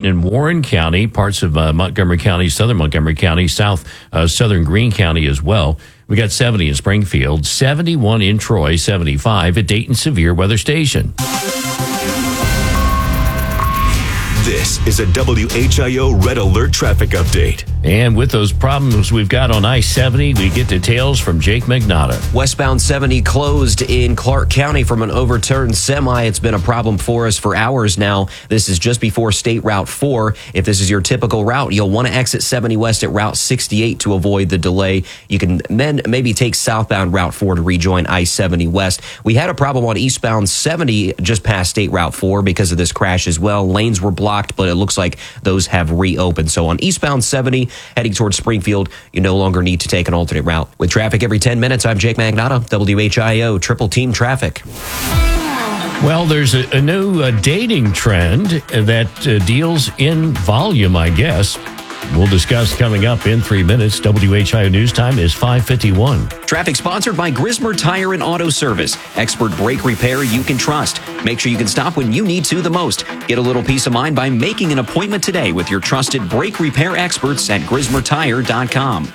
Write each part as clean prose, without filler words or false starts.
in Warren County, parts of Montgomery County, southern Montgomery County, southern Greene County as well. We got 70 in Springfield, 71 in Troy, 75 at Dayton Severe Weather Station. This is a WHIO Red Alert traffic update. And with those problems we've got on I-70, we get details from Jake Magnotta. Westbound 70 closed in Clark County from an overturned semi. It's been a problem for us for hours now. This is just before State Route 4. If this is your typical route, you'll want to exit 70 West at Route 68 to avoid the delay. You can then maybe take southbound Route 4 to rejoin I-70 West. We had a problem on eastbound 70 just past State Route 4 because of this crash as well. Lanes were blocked, but it looks like those have reopened. So on eastbound 70, heading towards Springfield, you no longer need to take an alternate route. With traffic every 10 minutes, I'm Jake Magnotta, WHIO Triple Team Traffic. Well, there's a new dating trend that deals in volume, I guess. We'll discuss coming up in 3 minutes. WHIO News Time is 5:51. Traffic sponsored by Grismer Tire and Auto Service. Expert brake repair you can trust. Make sure you can stop when you need to the most. Get a little peace of mind by making an appointment today with your trusted brake repair experts at GrismerTire.com.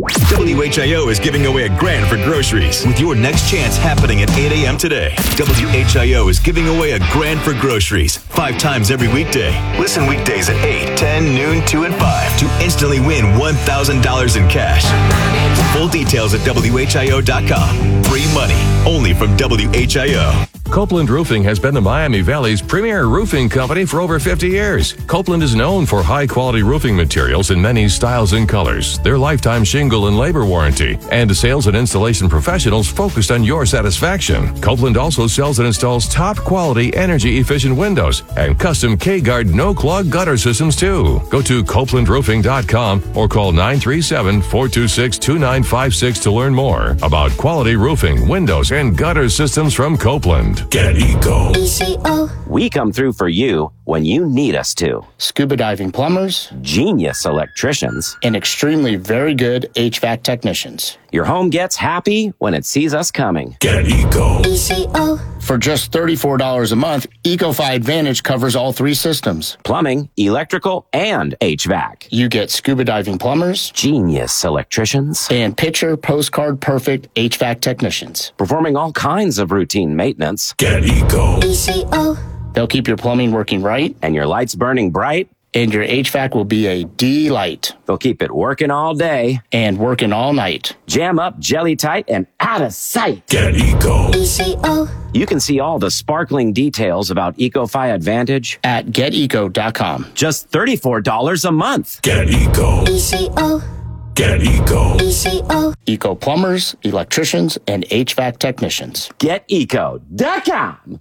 WHIO is giving away $1,000 for groceries with your next chance happening at 8 a.m. today. WHIO is giving away $1,000 for groceries 5 times every weekday. Listen weekdays at 8, 10, noon, 2, and 5 to instantly win $1,000 in cash. Full details at WHIO.com. Free money only from WHIO. Copeland Roofing has been the Miami Valley's premier roofing company for over 50 years. Copeland is known for high-quality roofing materials in many styles and colors, their lifetime shingle and labor warranty, and sales and installation professionals focused on your satisfaction. Copeland also sells and installs top-quality, energy-efficient windows and custom K-Guard no-clog gutter systems, too. Go to CopelandRoofing.com or call 937-426-2956 to learn more about quality roofing, windows, and gutter systems from Copeland. Get Eco. We come through for you when you need us to. Scuba diving plumbers, Genius electricians, and extremely very good HVAC technicians. Your home gets happy when it sees us coming. Get Eco. For just $34 a month, EcoFi Advantage covers all 3 systems. Plumbing, electrical, and HVAC. You get scuba diving plumbers, Genius electricians, and picture postcard perfect HVAC technicians. performing all kinds of routine maintenance, Get Eco. They'll keep your plumbing working right, and your lights burning bright. and your HVAC will be a delight. They'll keep it working all day, And working all night. jam up, jelly tight, and out of sight. Get Eco. You can see all the sparkling details about EcoFi Advantage. At GetEco.com. Just $34 a month. Get Eco. Get Eco. Eco plumbers, electricians, and HVAC technicians. GetEco.com.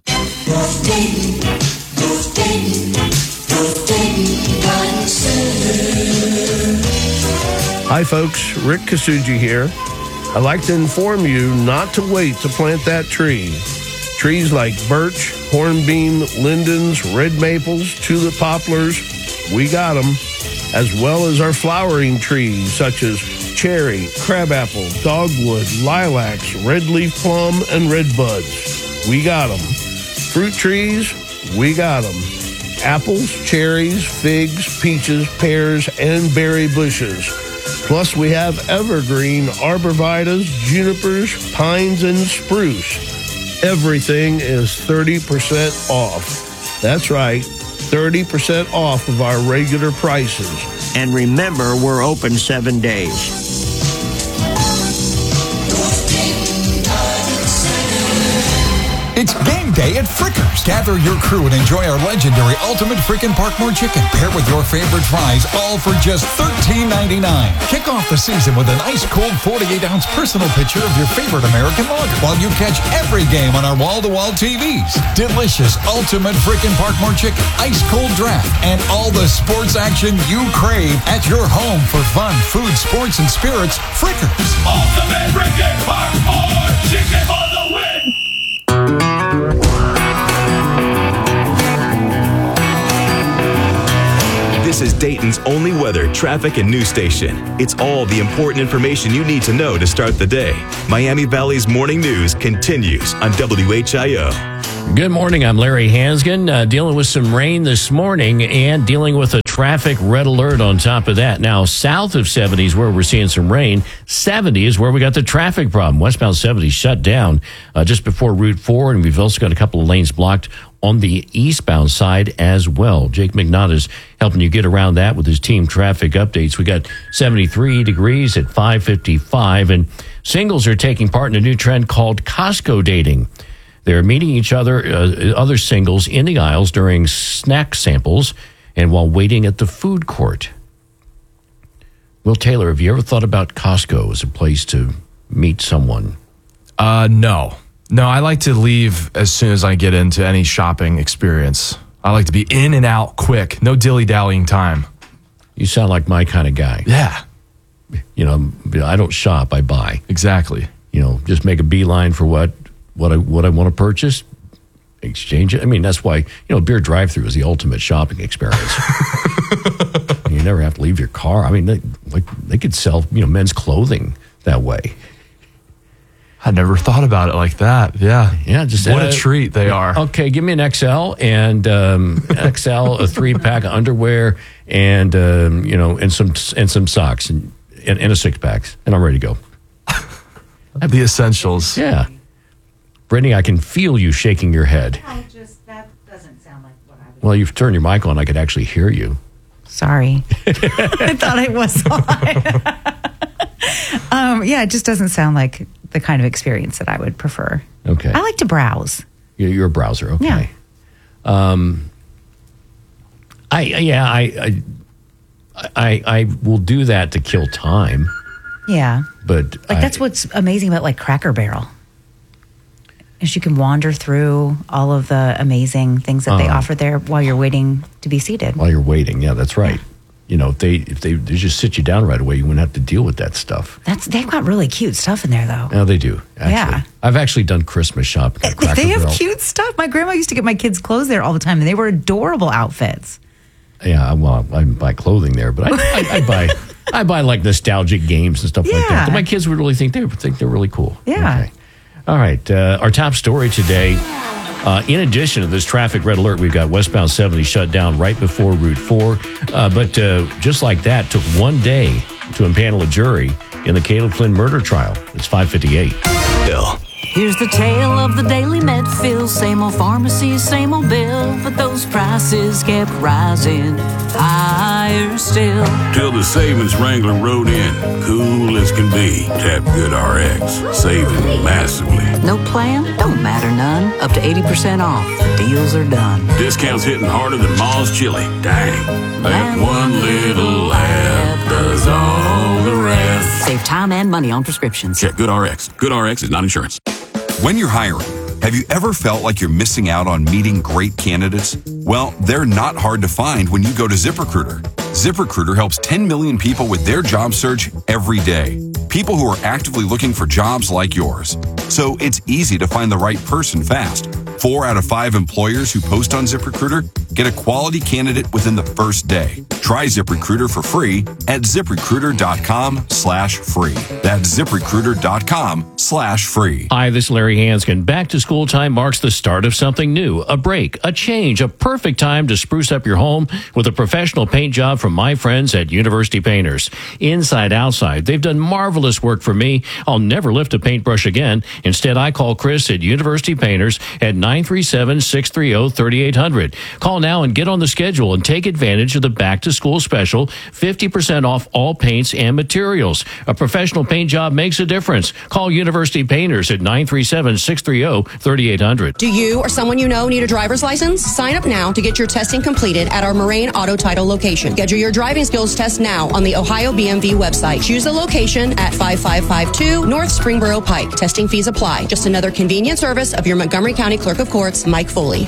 Hi folks, Rick Kasuji here. I'd like to inform you not to wait to plant that tree. Trees like birch, hornbeam, lindens, red maples, tulip poplars, we got them, as well as our flowering trees such as cherry, crabapple, dogwood, lilacs, red leaf plum, and red buds. We got them. Fruit trees, we got them. Apples, cherries, figs, peaches, pears, and berry bushes. Plus, we have evergreen arborvitaes, junipers, pines, and spruce. Everything is 30% off. That's right, 30% off of our regular prices. And remember, we're open 7 days. It's game day at Frickers. Gather your crew and enjoy our legendary Ultimate Frickin' Parkmore Chicken. Pair with your favorite fries, all for just $13.99. Kick off the season with an ice-cold 48-ounce personal picture of your favorite American lager while you catch every game on our wall-to-wall TVs. Delicious Ultimate Frickin' Parkmore Chicken, ice-cold draft, and all the sports action you crave at your home for fun, food, sports, and spirits. Frickers. Ultimate Frickin' Parkmore Chicken for the win. This is Dayton's only weather, traffic, and news station. It's all the important information you need to know to start the day. Miami Valley's morning news continues on WHIO. Good morning. I'm Larry Hansgen, dealing with some rain this morning and dealing with a traffic red alert on top of that. Now, south of 70 is where we're seeing some rain. 70 is where we got the traffic problem. Westbound 70 shut down just before Route 4, and we've also got a couple of lanes blocked on the eastbound side as well. Jake McNaught is helping you get around that with his team traffic updates. We got 73 degrees at 5:55, and singles are taking part in a new trend called Costco dating. They're meeting each other, other singles, in the aisles during snack samples and while waiting at the food court. Will Taylor, have you ever thought about Costco as a place to meet someone? No. No, I like to leave as soon as I get into any shopping experience. I like to be in and out quick. No dilly-dallying time. You sound like my kind of guy. Yeah. You know, I don't shop, I buy. Exactly. You know, just make a beeline for what I want to purchase, exchange it. I mean, that's why, beer drive-through is the ultimate shopping experience. You never have to leave your car. I mean, they could sell, men's clothing that way. I never thought about it like that. Yeah. Yeah. Just what a treat they are. Okay. Give me an XL and, XL, a 3-pack of underwear and, and some socks and a 6-pack, and I'm ready to go. The essentials. Yeah. Brittany, I can feel you shaking your head. That doesn't sound like what I would. Well, you've turned your mic on. I could actually hear you. Sorry. I thought it was on. Yeah, it just doesn't sound like the kind of experience that I would prefer. Okay. I like to browse. You're a browser. Okay. Yeah. I will do that to kill time. Yeah. But that's what's amazing about like Cracker Barrel. Is you can wander through all of the amazing things that they offer there while you're waiting to be seated. While you're waiting, yeah, that's right. If they just sit you down right away, you wouldn't have to deal with that stuff. They've got really cute stuff in there, though. Yeah, they do. Actually. Yeah, I've actually done Christmas shopping at Cracker They have Barrel. cute stuff. My grandma used to get my kids clothes there all the time, and they were adorable outfits. Yeah, well, I didn't buy clothing there, but I buy like nostalgic games and stuff like that. My kids would really think they're really cool. Yeah. Okay. All right. Our top story today, in addition to this traffic red alert, we've got westbound 70 shut down right before Route 4. But just like that, took one day to impanel a jury in the Caleb Flynn murder trial. It's 5:58. Bill. Here's the tale of the daily Medfill. Same old pharmacy, same old bill. But those prices kept rising higher still. Till the savings Wrangler rode in. Cool as can be. Tap GoodRx. Saving massively. No plan? Don't matter none. Up to 80% off. The deals are done. Discounts hitting harder than Ma's chili. Dang. That one little app does all the rest. Save time and money on prescriptions. Check GoodRx. GoodRx is not insurance. When you're hiring, have you ever felt like you're missing out on meeting great candidates? Well, they're not hard to find when you go to ZipRecruiter. ZipRecruiter helps 10 million people with their job search every day. People who are actively looking for jobs like yours. So it's easy to find the right person fast. 4 out of 5 employers who post on ZipRecruiter get a quality candidate within the first day. Try ZipRecruiter for free at ZipRecruiter.com/free. That's ZipRecruiter.com/free. Hi, this is Larry Hansgen. Back to school time marks the start of something new, a break, a change, a perfect time to spruce up your home with a professional paint job from my friends at University Painters. Inside, outside, they've done marvelous work for me. I'll never lift a paintbrush again. Instead, I call Chris at University Painters at 937-630-3800. Call now and get on the schedule and take advantage of the back-to-school special, 50% off all paints and materials. A professional paint job makes a difference. Call University Painters at 937-630-3800. Do you or someone you know need a driver's license? Sign up now to get your testing completed at our Moraine Auto Title location. Schedule your driving skills test now on the Ohio BMV website. Choose the location at 5552 North Springboro Pike. Testing fees apply. Just another convenient service of your Montgomery County Clerk of Courts, Mike Foley.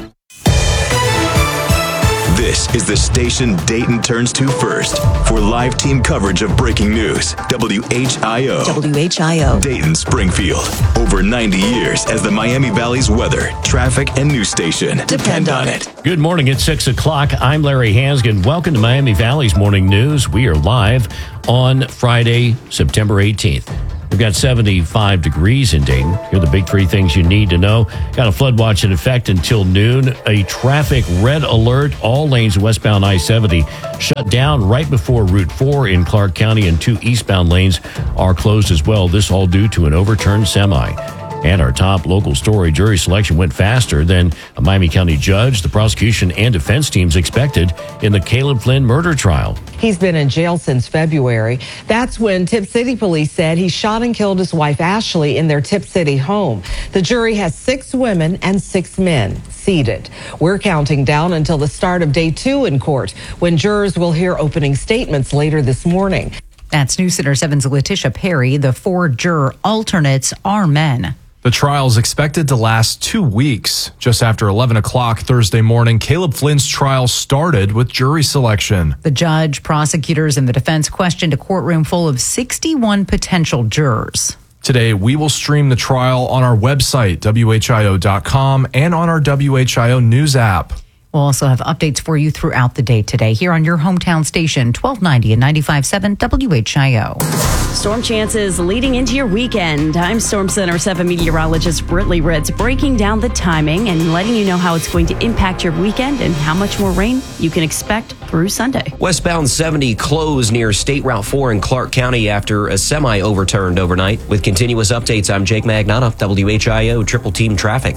This is the station Dayton turns to first for live team coverage of breaking news. WHIO. WHIO. Dayton Springfield. Over 90 years as the Miami Valley's weather, traffic, and news station. Depend on it. Good morning. It's 6 o'clock. I'm Larry Hansgen. Welcome to Miami Valley's Morning News. We are live on Friday, September 18th. We've got 75 degrees in Dayton. Here are the big three things you need to know. Got a flood watch in effect until noon. A traffic red alert. All lanes westbound I-70 shut down right before Route 4 in Clark County, and 2 eastbound lanes are closed as well. This all due to an overturned semi. And our top local story, jury selection went faster than a Miami County judge, the prosecution, and defense teams expected in the Caleb Flynn murder trial. He's been in jail since February. That's when Tipp City police said he shot and killed his wife, Ashley, in their Tipp City home. The jury has 6 women and 6 men seated. We're counting down until the start of day 2 in court, when jurors will hear opening statements later this morning. That's News Center 7's Letitia Perry. The 4 juror alternates are men. The trial is expected to last 2 weeks. Just after 11 o'clock Thursday morning, Caleb Flynn's trial started with jury selection. The judge, prosecutors, and the defense questioned a courtroom full of 61 potential jurors. Today, we will stream the trial on our website, WHIO.com, and on our WHIO News app. We'll also have updates for you throughout the day today here on your hometown station, 1290 and 95.7 WHIO. Storm chances leading into your weekend. I'm Storm Center 7 meteorologist Brittany Ritz, breaking down the timing and letting you know how it's going to impact your weekend and how much more rain you can expect through Sunday. Westbound 70 closed near State Route 4 in Clark County after a semi overturned overnight. With continuous updates, I'm Jake Magnata, WHIO Triple Team Traffic.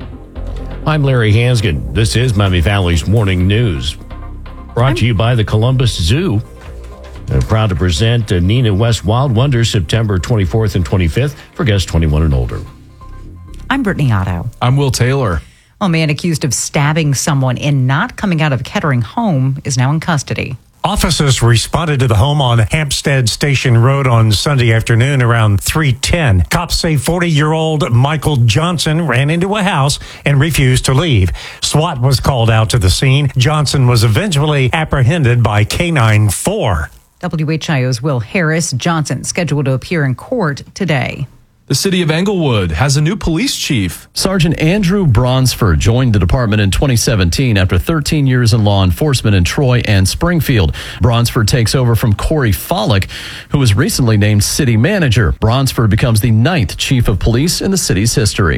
I'm Larry Hansgen. This is Miami Valley's Morning News. Brought to you by the Columbus Zoo. Proud to present Nina West Wild Wonders September 24th and 25th for guests 21 and older. I'm Brittany Otto. I'm Will Taylor. A man accused of stabbing someone and not coming out of a Kettering home is now in custody. Officers responded to the home on Hampstead Station Road on Sunday afternoon around 3:10. Cops say 40-year-old Michael Johnson ran into a house and refused to leave. SWAT was called out to the scene. Johnson was eventually apprehended by K-9 4. WHIO's Will Harris. Johnson scheduled to appear in court today. The city of Englewood has a new police chief. Sergeant Andrew Bronsford joined the department in 2017 after 13 years in law enforcement in Troy and Springfield. Bronsford takes over from Corey Follick, who was recently named city manager. Bronsford becomes the 9th chief of police in the city's history.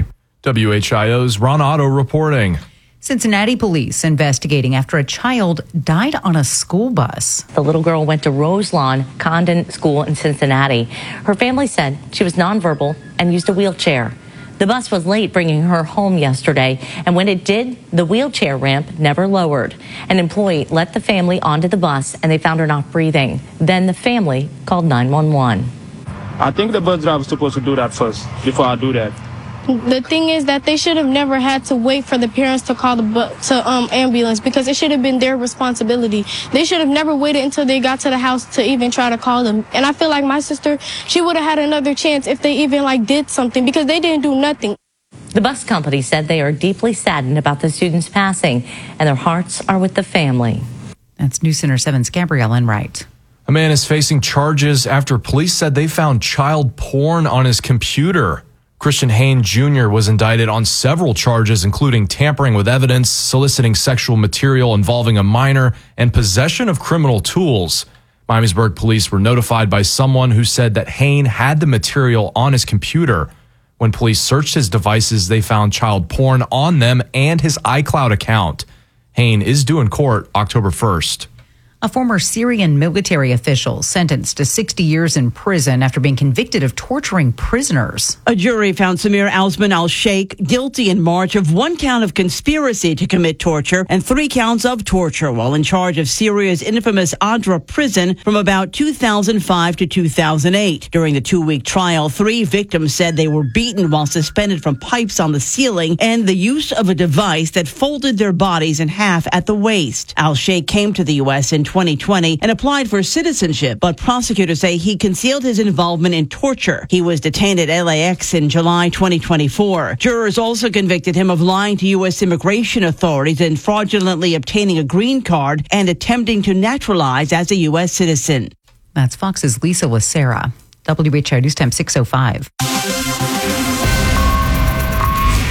WHIO's Ron Otto reporting. Cincinnati police investigating after a child died on a school bus. The little girl went to Roselawn Condon School in Cincinnati. Her family said she was nonverbal and used a wheelchair. The bus was late bringing her home yesterday, and when it did, the wheelchair ramp never lowered. An employee let the family onto the bus, and they found her not breathing. Then the family called 911. I think the bus driver was supposed to do that first before I do that. The thing is that they should have never had to wait for the parents to call the ambulance, because it should have been their responsibility. They should have never waited until they got to the house to even try to call them. And I feel like my sister, she would have had another chance if they even did something, because they didn't do nothing. The bus company said they are deeply saddened about the student's passing, and their hearts are with the family. That's News Center 7's Gabrielle Enright. A man is facing charges after police said they found child porn on his computer. Christian Hain Jr. was indicted on several charges, including tampering with evidence, soliciting sexual material involving a minor, and possession of criminal tools. Miamisburg police were notified by someone who said that Hain had the material on his computer. When police searched his devices, they found child porn on them and his iCloud account. Hain is due in court October 1st. A former Syrian military official sentenced to 60 years in prison after being convicted of torturing prisoners. A jury found Samir Osman al-Sheikh guilty in March of 1 count of conspiracy to commit torture and 3 counts of torture while in charge of Syria's infamous Adra prison from about 2005 to 2008. During the 2-week trial, 3 victims said they were beaten while suspended from pipes on the ceiling and the use of a device that folded their bodies in half at the waist. Al-Sheikh came to the U.S. in 2020 and applied for citizenship, but prosecutors say he concealed his involvement in torture. He was detained at LAX in July 2024. Jurors also convicted him of lying to U.S. immigration authorities and fraudulently obtaining a green card and attempting to naturalize as a U.S. citizen. That's Fox's Lisa Lacera. WHIO News Time 6:05.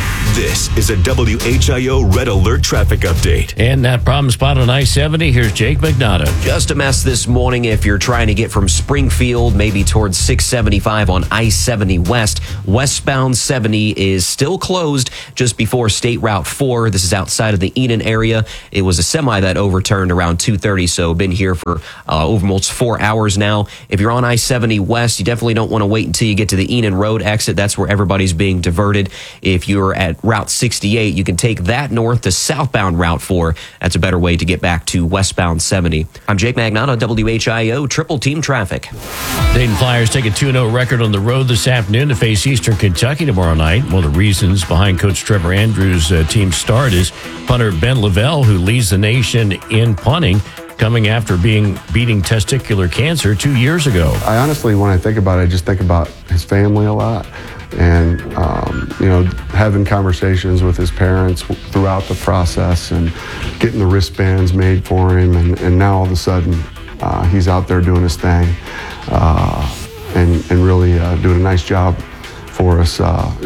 This is a WHIO Red Alert traffic update. And that problem spot on I-70, here's Jake McNaughton. Just a mess this morning if you're trying to get from Springfield maybe towards 675 on I-70 West. Westbound 70 is still closed just before State Route 4. This is outside of the Enon area. It was a semi that overturned around 2:30, so been here for almost 4 hours now. If you're on I-70 West, you definitely don't want to wait until you get to the Enon Road exit. That's where everybody's being diverted. If you're at Route 68, you can take that north to southbound Route 4. That's a better way to get back to westbound 70. I'm Jake Magnotta, WHIO Triple Team Traffic. Dayton Flyers take a 2-0 record on the road this afternoon to face Eastern Kentucky tomorrow night. One of the reasons behind Coach Trevor Andrews' team's start is punter Ben Lavelle, who leads the nation in punting, coming after beating testicular cancer 2 years ago. I honestly, when I think about it, I just think about his family a lot. And, having conversations with his parents throughout the process and getting the wristbands made for him. And now all of a sudden, he's out there doing his thing and really doing a nice job for us.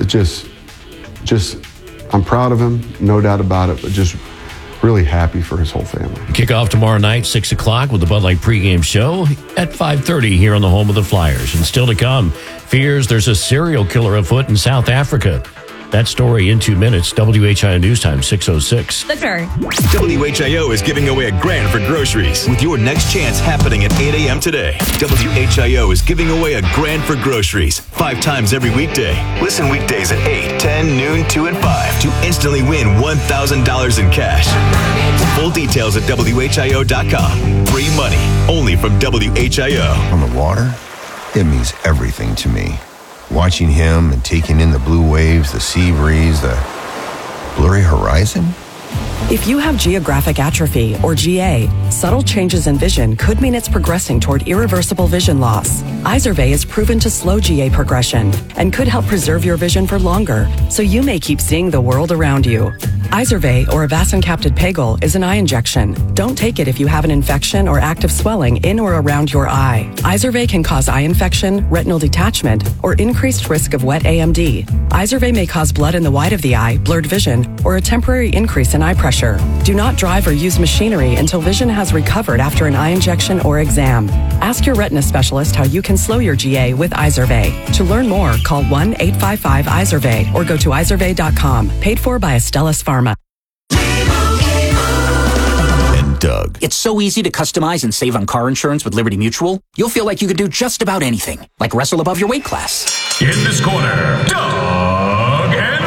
I'm proud of him, no doubt about it, but just really happy for his whole family. Kickoff tomorrow night, 6 o'clock with the Bud Light pregame show at 5:30 here on the home of the Flyers. And still to come, fears there's a serial killer afoot in South Africa. That story in 2 minutes. WHIO News Time, 6:06. WHIO is giving away $1,000 for groceries with your next chance happening at 8 a.m. today. WHIO is giving away $1,000 for groceries 5 times every weekday. Listen weekdays at 8, 10, noon, 2, and 5 to instantly win $1,000 in cash. Full details at WHIO.com. Free money only from WHIO. On the water, it means everything to me. Watching him and taking in the blue waves, the sea breeze, the blurry horizon. If you have geographic atrophy, or GA, subtle changes in vision could mean it's progressing toward irreversible vision loss. Izervay is proven to slow GA progression and could help preserve your vision for longer, so you may keep seeing the world around you. Izervay, or avacincaptad pegol, is an eye injection. Don't take it if you have an infection or active swelling in or around your eye. Izervay can cause eye infection, retinal detachment, or increased risk of wet AMD. Izervay may cause blood in the white of the eye, blurred vision, or a temporary increase in eye pressure. Do not drive or use machinery until vision has recovered after an eye injection or exam. Ask your retina specialist how you can slow your GA with Izervay. To learn more, call 1-855-IZERVAY or go to izervay.com. Paid for by Astellas Pharma. And Doug. It's so easy to customize and save on car insurance with Liberty Mutual. You'll feel like you could do just about anything, like wrestle above your weight class. In this corner, Doug and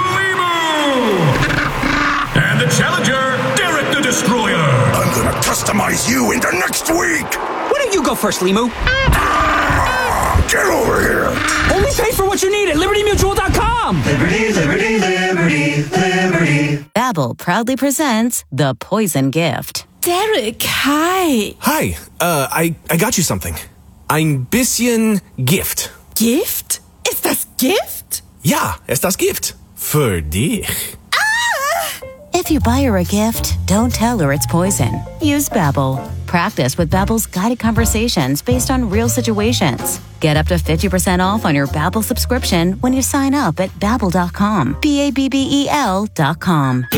and the challenger, Derek the Destroyer. I'm gonna customize you into next week. Why don't you go first, Limu? Get over here. Only pay for what you need at LibertyMutual.com. Liberty, liberty, liberty, liberty. Babbel proudly presents The Poison Gift. Derek, hi. Hi, I got you something. Ein bisschen Gift. Gift? Ist das Gift? Ja, ist das Gift. Für dich. If you buy her a gift, don't tell her it's poison. Use Babbel. Practice with Babbel's guided conversations based on real situations. Get up to 50% off on your Babbel subscription when you sign up at Babbel.com. Babbel.com.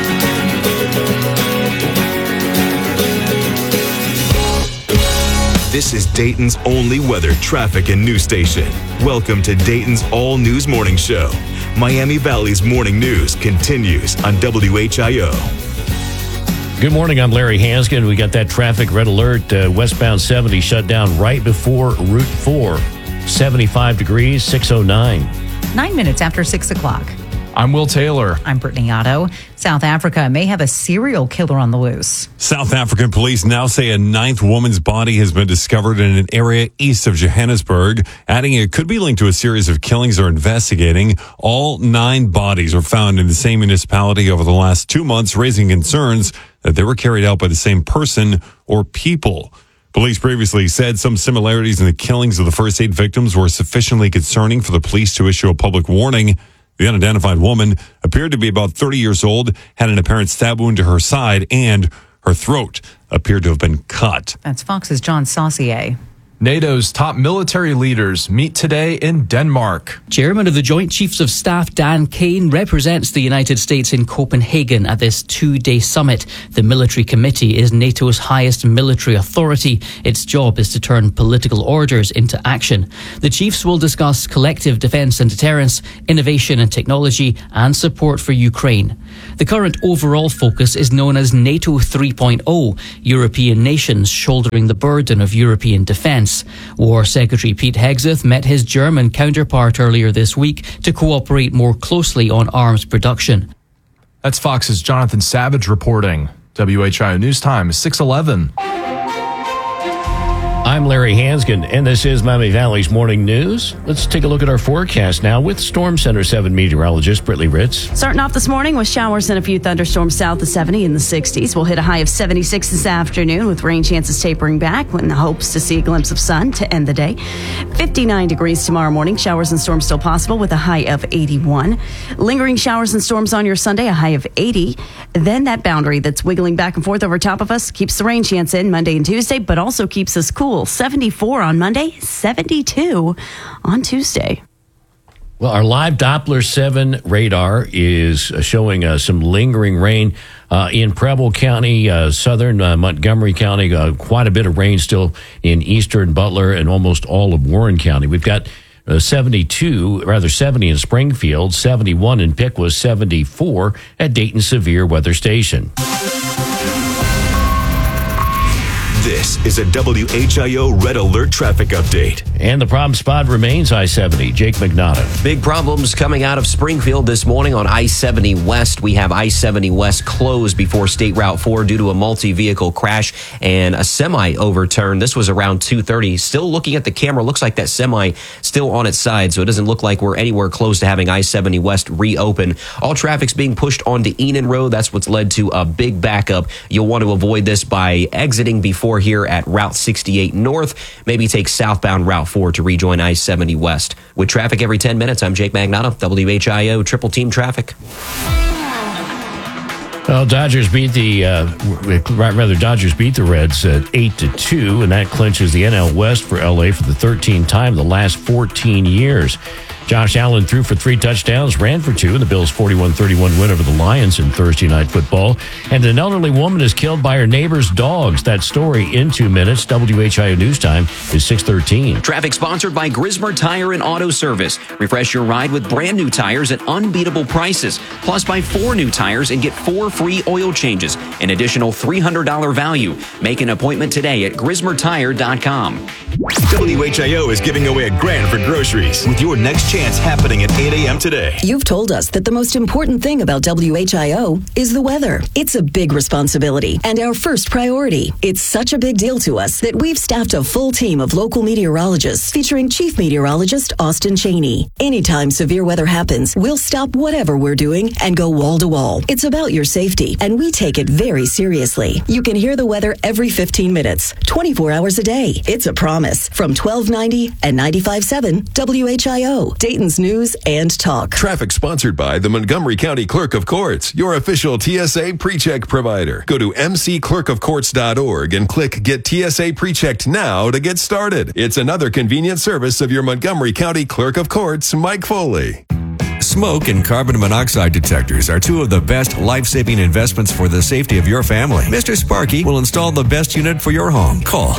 This is Dayton's only weather, traffic, and news station. Welcome to Dayton's All News Morning Show. Miami Valley's morning news continues on WHIO. Good morning, I'm Larry Hanskin. We got that traffic red alert. Westbound 70 shut down right before Route 4. 75 degrees, 6:09. 9 minutes after 6 o'clock. I'm Will Taylor. I'm Brittany Otto. South Africa may have a serial killer on the loose. South African police now say a 9th woman's body has been discovered in an area east of Johannesburg, adding it could be linked to a series of killings they're investigating. All 9 bodies were found in the same municipality over the last 2 months, raising concerns that they were carried out by the same person or people. Police previously said some similarities in the killings of the first 8 victims were sufficiently concerning for the police to issue a public warning. The unidentified woman appeared to be about 30 years old, had an apparent stab wound to her side, and her throat appeared to have been cut. That's Fox's John Saucier. NATO's top military leaders meet today in Denmark. Chairman of the Joint Chiefs of Staff, Dan Kane, represents the United States in Copenhagen at this two-day summit. The military committee is NATO's highest military authority. Its job is to turn political orders into action. The chiefs will discuss collective defense and deterrence, innovation and technology, and support for Ukraine. The current overall focus is known as NATO 3.0, European nations shouldering the burden of European defence. War Secretary Pete Hegseth met his German counterpart earlier this week to cooperate more closely on arms production. That's Fox's Jonathan Savage reporting. WHIO News Time is 6:11. I'm Larry Hansgen, and this is Miami Valley's Morning News. Let's take a look at our forecast now with Storm Center 7 meteorologist Brittany Ritz. Starting off this morning with showers and a few thunderstorms south of 70 in the 60s. We'll hit a high of 76 this afternoon with rain chances tapering back in the hopes to see a glimpse of sun to end the day. 59 degrees tomorrow morning. Showers and storms still possible with a high of 81. Lingering showers and storms on your Sunday, a high of 80. Then that boundary that's wiggling back and forth over top of us keeps the rain chance in Monday and Tuesday, but also keeps us cool. 74 on Monday, 72 on Tuesday. Well, our live Doppler 7 radar is showing some lingering rain in Preble County, southern Montgomery County, quite a bit of rain still in eastern Butler and almost all of Warren County. We've got 70 in Springfield, 71 in Piqua, 74 at Dayton Severe Weather Station. This is a WHIO Red Alert traffic update. And the problem spot remains I-70. Jake McNaughton. Big problems coming out of Springfield this morning on I-70 West. We have I-70 West closed before State Route 4 due to a multi-vehicle crash and a semi overturned. This was around 2:30. Still looking at the camera, looks like that semi still on its side, so it doesn't look like we're anywhere close to having I-70 West reopen. All traffic's being pushed onto Enon Road. That's what's led to a big backup. You'll want to avoid this by exiting before here at Route 68 North. Maybe take southbound Route 4 to rejoin I-70 West. With traffic every 10 minutes, I'm Jake Magnotta, WHIO Triple Team Traffic. Well, Dodgers beat the Reds at 8-2, and that clinches the NL West for LA for the 13th time in the last 14 years. Josh Allen threw for 3 touchdowns, ran for 2 in the Bills' 41-31 win over the Lions in Thursday Night Football. And an elderly woman is killed by her neighbor's dogs. That story in 2 minutes. WHIO News Time is 6:13. Traffic sponsored by Grismer Tire and Auto Service. Refresh your ride with brand new tires at unbeatable prices. Plus, buy 4 new tires and get 4 free oil changes. An additional $300 value. Make an appointment today at GrismerTire.com. WHIO is giving away $1,000 for groceries with your next chance happening at 8 a.m. today. You've told us that the most important thing about WHIO is the weather. It's a big responsibility and our first priority. It's such a big deal to us that we've staffed a full team of local meteorologists featuring Chief Meteorologist Austin Cheney. Anytime severe weather happens, we'll stop whatever we're doing and go wall to wall. It's about your safety, and we take it very seriously. You can hear the weather every 15 minutes, 24 hours a day. It's a promise from 1290 and 95.7 WHIO. Dayton's News and Talk. Traffic sponsored by the Montgomery County Clerk of Courts, your official TSA PreCheck provider. Go to mcclerkofcourts.org and click Get TSA PreChecked now to get started. It's another convenient service of your Montgomery County Clerk of Courts, Mike Foley. Smoke and carbon monoxide detectors are 2 of the best life-saving investments for the safety of your family. Mr. Sparky will install the best unit for your home. Call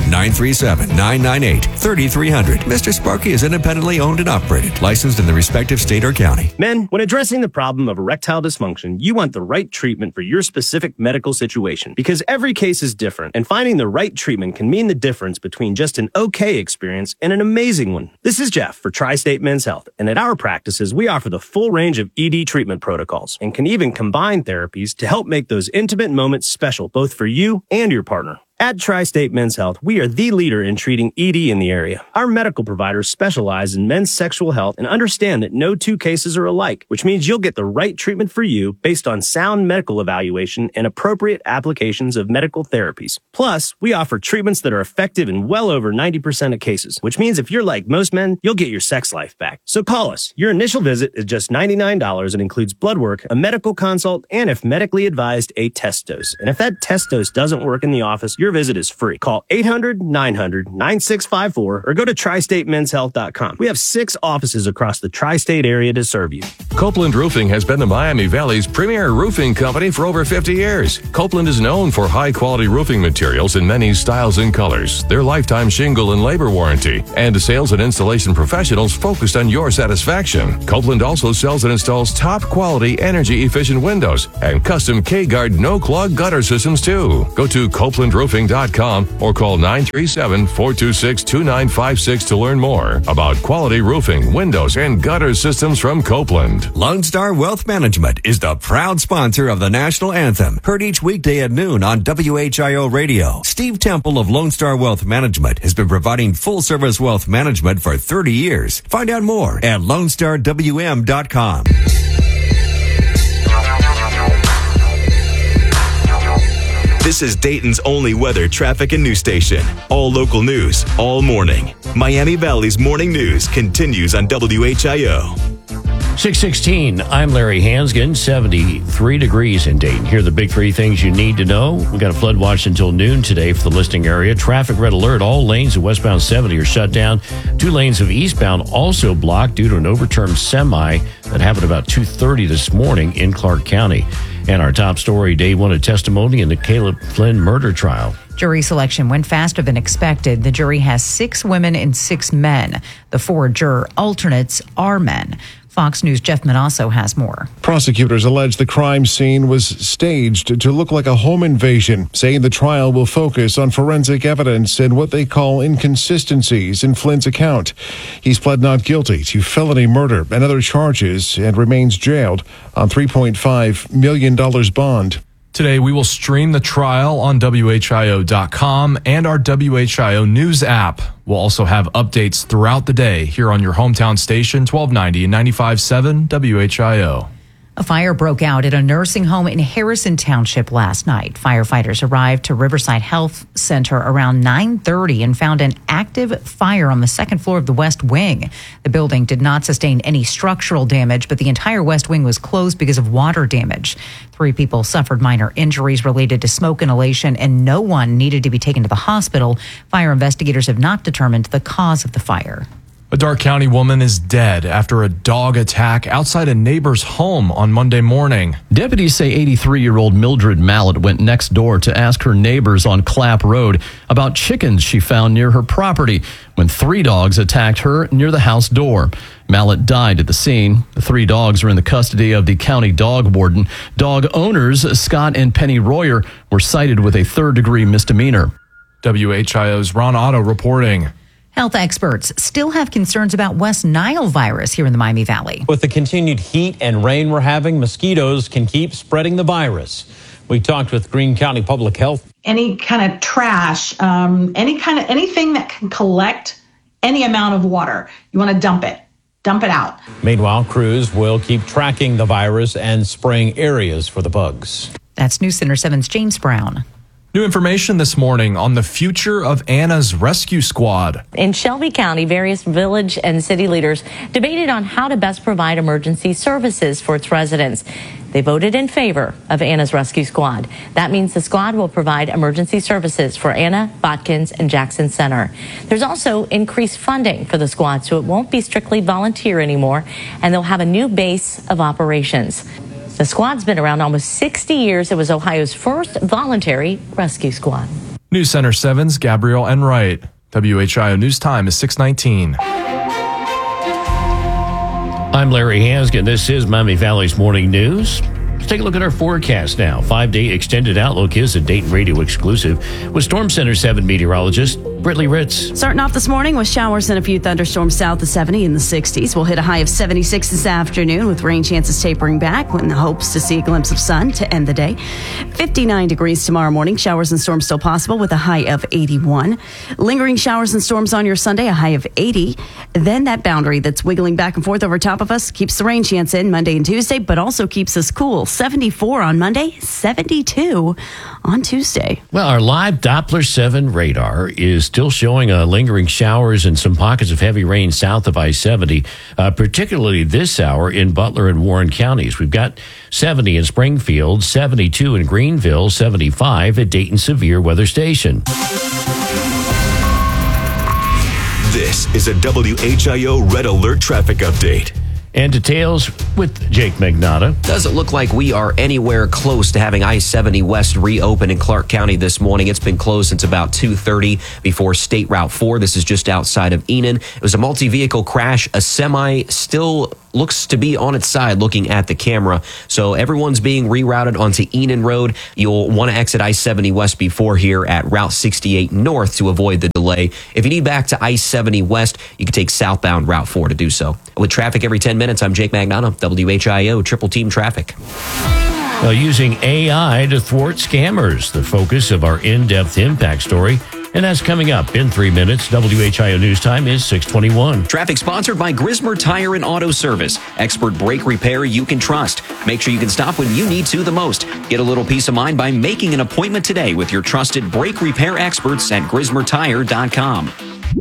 937-998-3300. Mr. Sparky is independently owned and operated, licensed in the respective state or county. Men, when addressing the problem of erectile dysfunction, you want the right treatment for your specific medical situation because every case is different, and finding the right treatment can mean the difference between just an okay experience and an amazing one. This is Jeff for Tri-State Men's Health, and at our practices, we offer the full range of ED treatment protocols and can even combine therapies to help make those intimate moments special both for you and your partner. At Tri-State Men's Health, we are the leader in treating ED in the area. Our medical providers specialize in men's sexual health and understand that no 2 cases are alike, which means you'll get the right treatment for you based on sound medical evaluation and appropriate applications of medical therapies. Plus, we offer treatments that are effective in well over 90% of cases, which means if you're like most men, you'll get your sex life back. So call us. Your initial visit is just $99 and includes blood work, a medical consult, and if medically advised, a test dose. And if that test dose doesn't work in the office, your Your visit is free. Call 800-900-9654 or go to tristatemenshealth.com. We have 6 offices across the tri-state area to serve you. Copeland Roofing has been the Miami Valley's premier roofing company for over 50 years. Copeland is known for high-quality roofing materials in many styles and colors, their lifetime shingle and labor warranty, and sales and installation professionals focused on your satisfaction. Copeland also sells and installs top-quality, energy-efficient windows and custom K-Guard no-clog gutter systems, too. Go to CopelandRoofing.com or call 937-426-2956 to learn more about quality roofing, windows, and gutter systems from Copeland. Lone Star Wealth Management is the proud sponsor of the national anthem, heard each weekday at noon on WHIO Radio. Steve Temple of Lone Star Wealth Management has been providing full-service wealth management for 30 years. Find out more at LoneStarWM.com. This is Dayton's only weather, traffic, and news station. All local news, all morning. Miami Valley's morning news continues on WHIO. 6:16, I'm Larry Hansgen, 73 degrees in Dayton. Here are the big 3 things you need to know. We got a flood watch until noon today for the listing area. Traffic red alert. All lanes of westbound 70 are shut down. 2 lanes of eastbound also blocked due to an overturned semi that happened about 2:30 this morning in Clark County. And our top story, day 1 of testimony in the Caleb Flynn murder trial. Jury selection went faster than expected. The jury has 6 women and 6 men. The 4 juror alternates are men. Fox News' Jeff Manasso has more. Prosecutors allege the crime scene was staged to look like a home invasion, saying the trial will focus on forensic evidence and what they call inconsistencies in Flynn's account. He's pled not guilty to felony murder and other charges and remains jailed on $3.5 million bond. Today, we will stream the trial on WHIO.com and our WHIO News app. We'll also have updates throughout the day here on your hometown station, 1290 and 95.7 WHIO. A fire broke out at a nursing home in Harrison Township last night. Firefighters arrived to Riverside Health Center around 9:30 and found an active fire on the second floor of the West Wing. The building did not sustain any structural damage, but the entire West Wing was closed because of water damage. 3 people suffered minor injuries related to smoke inhalation, and no one needed to be taken to the hospital. Fire investigators have not determined the cause of the fire. A Darke County woman is dead after a dog attack outside a neighbor's home on Monday morning. Deputies say 83-year-old Mildred Mallett went next door to ask her neighbors on Clapp Road about chickens she found near her property when 3 dogs attacked her near the house door. Mallett died at the scene. The 3 dogs are in the custody of the county dog warden. Dog owners Scott and Penny Royer were cited with a 3rd-degree misdemeanor. WHIO's Ron Otto reporting. Health experts still have concerns about West Nile virus here in the Miami Valley. With the continued heat and rain we're having, mosquitoes can keep spreading the virus. We talked with Greene County Public Health. Any kind of trash, anything that can collect any amount of water, you want to dump it out. Meanwhile, crews will keep tracking the virus and spraying areas for the bugs. That's News Center 7's James Brown. New information this morning on the future of Anna's Rescue Squad. In Shelby County, various village and city leaders debated on how to best provide emergency services for its residents. They voted in favor of Anna's Rescue Squad. That means the squad will provide emergency services for Anna, Botkins, and Jackson Center. There's also increased funding for the squad, so it won't be strictly volunteer anymore, and they'll have a new base of operations. The squad's been around almost 60 years. It was Ohio's first voluntary rescue squad. News Center 7's Gabrielle Enright. WHIO News Time is 6:19. I'm Larry Hansgen. This is Miami Valley's Morning News. Let's take a look at our forecast now. 5-day extended outlook is a Dayton Radio exclusive with Storm Center 7 meteorologist Brittany Ritz. Starting off this morning with showers and a few thunderstorms south of 70 in the 60s. We'll hit a high of 76 this afternoon with rain chances tapering back in the hopes to see a glimpse of sun to end the day. 59 degrees tomorrow morning. Showers and storms still possible with a high of 81. Lingering showers and storms on your Sunday, a high of 80. Then that boundary that's wiggling back and forth over top of us keeps the rain chance in Monday and Tuesday, but also keeps us cool. 74 on Monday, 72 on Tuesday. Well, our live Doppler 7 radar is still showing lingering showers and some pockets of heavy rain south of I-70, particularly this hour in Butler and Warren counties. We've got 70 in Springfield, 72 in Greenville, 75 at Dayton Severe Weather Station. This is a WHIO Red Alert traffic update. And details with Jake Magnotta. Doesn't look like we are anywhere close to having I-70 West reopen in Clark County this morning. It's been closed since about 2:30 before State Route 4. This is just outside of Enon. It was a multi-vehicle crash. A semi still looks to be on its side looking at the camera. So everyone's being rerouted onto Enon Road. You'll want to exit I-70 West before here at Route 68 North to avoid the delay. If you need back to I-70 West, you can take southbound Route 4 to do so. With traffic every 10 minutes, I'm Jake Magnotta, WHIO Triple Team Traffic. Using AI to thwart scammers, the focus of our in-depth impact story. And that's coming up in 3 minutes. WHIO News Time is 6:21. Traffic sponsored by Grismer Tire and Auto Service. Expert brake repair you can trust. Make sure you can stop when you need to the most. Get a little peace of mind by making an appointment today with your trusted brake repair experts at GrismerTire.com.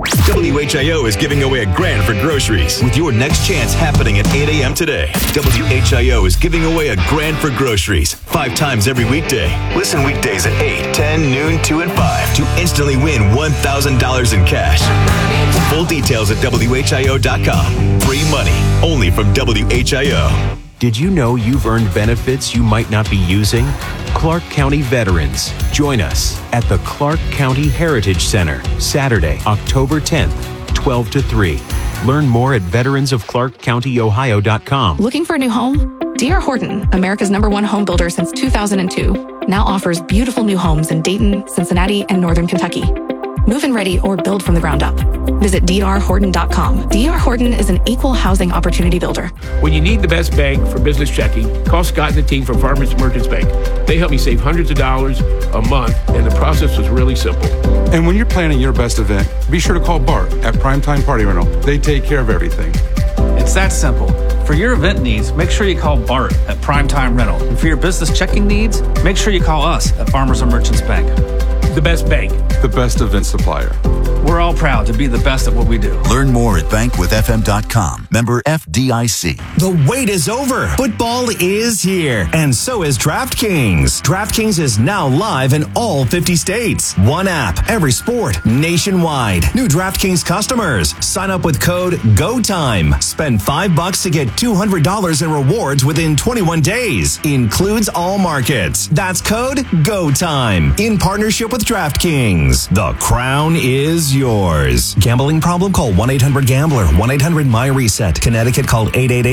WHIO is giving away $1,000 for groceries with your next chance happening at 8 a.m. today. WHIO is giving away $1,000 for groceries 5 times every weekday. Listen weekdays at 8, 10, noon, 2, and 5 to instantly win $1,000 in cash. Full details at WHIO.com. Free money only from WHIO. Did you know you've earned benefits you might not be using? Clark County veterans, join us at the Clark County Heritage Center, Saturday, October 10th, 12 to 3. Learn more at veteransofclarkcountyohio.com. Looking for a new home? D.R. Horton, America's #1 home builder since 2002, now offers beautiful new homes in Dayton, Cincinnati, and Northern Kentucky. Move-in ready or build from the ground up. Visit drhorton.com. D.R. Horton is an equal housing opportunity builder. When you need the best bank for business checking, call Scott and the team from Farmers Merchants Bank. They help me save hundreds of dollars a month, and the process was really simple. And when you're planning your best event, be sure to call Bart at Primetime Party Rental. They take care of everything. It's that simple. For your event needs, make sure you call Bart at Primetime Rental. And for your business checking needs, make sure you call us at Farmers and Merchants Bank. The best bank. The best event supplier. We're all proud to be the best at what we do. Learn more at bankwithfm.com. Member FDIC. The wait is over. Football is here. And so is DraftKings. DraftKings is now live in all 50 states. One app, every sport, nationwide. New DraftKings customers. Sign up with code GOTIME. Spend $5 to get $200 in rewards within 21 days. Includes all markets. That's code GOTIME. In partnership with DraftKings. The crown is yours. Gambling problem? Call 1-800-GAMBLER. 1-800-MY-RESET. Connecticut, call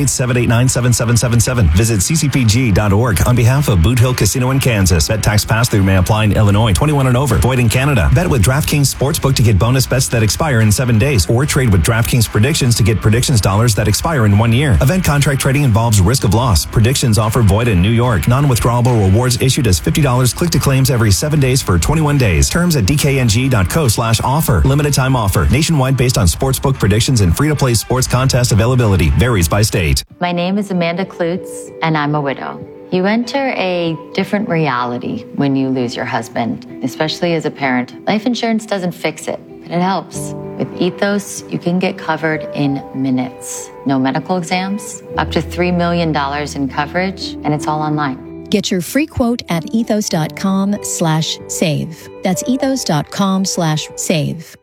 888-789-7777. Visit ccpg.org. On behalf of Boot Hill Casino in Kansas. Bet tax pass-through may apply in Illinois. 21 and over. Void in Canada. Bet with DraftKings Sportsbook to get bonus bets that expire in 7 days. Or trade with DraftKings Predictions to get predictions dollars that expire in 1 year. Event contract trading involves risk of loss. Predictions offer void in New York. Non-withdrawable rewards issued as $50 click to claims every 7 days for 21 days. Terms at dkng.co/offer. Limited time offer. Nationwide based on sportsbook predictions and free-to-play sports contest availability. Varies by state. My name is Amanda Klutz, and I'm a widow. You enter a different reality when you lose your husband, especially as a parent. Life insurance doesn't fix it, but it helps. With Ethos, you can get covered in minutes. No medical exams, up to $3 million in coverage, and it's all online. Get your free quote at ethos.com/save. That's ethos.com/save.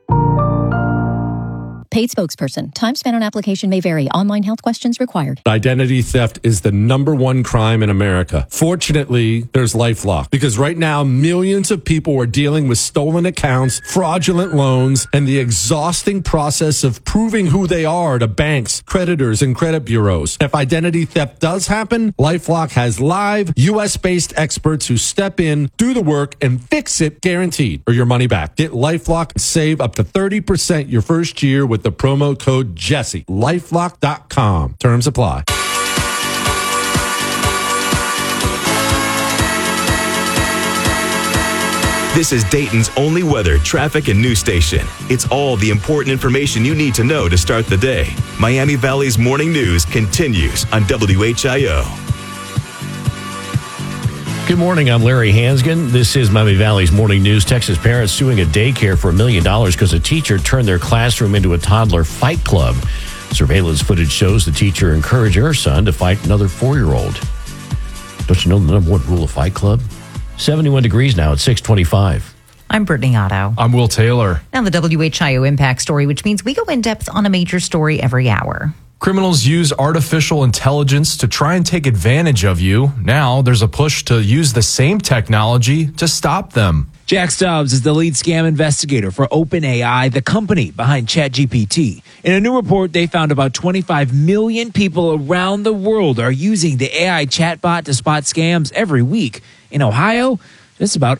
Paid spokesperson. Time spent on application may vary. Online health questions required. Identity theft is the #1 crime in America. Fortunately, there's LifeLock, because right now millions of people are dealing with stolen accounts, fraudulent loans, and the exhausting process of proving who they are to banks, creditors, and credit bureaus. If identity theft does happen, LifeLock has live US-based experts who step in, do the work, and fix it, guaranteed, or your money back. Get LifeLock and save up to 30% your first year with the promo code Jesse. LifeLock.com. Terms apply. This is Dayton's only weather, traffic, and news station. It's all the important information you need to know to start the day. Miami Valley's morning news continues on WHIO. Good morning. I'm Larry Hansgen. This is Miami Valley's Morning News. Texas parents suing a daycare for $1 million because a teacher turned their classroom into a toddler fight club. Surveillance footage shows the teacher encouraging her son to fight another 4-year-old. Don't you know the number one rule of Fight Club? 71 degrees now at 625. I'm Brittany Otto. I'm Will Taylor. Now the WHIO Impact Story, which means we go in depth on a major story every hour. Criminals use artificial intelligence to try and take advantage of you. Now there's a push to use the same technology to stop them. Jack Stubbs is the lead scam investigator for OpenAI, the company behind ChatGPT. In a new report, they found about 25 million people around the world are using the AI chatbot to spot scams every week. In Ohio, just about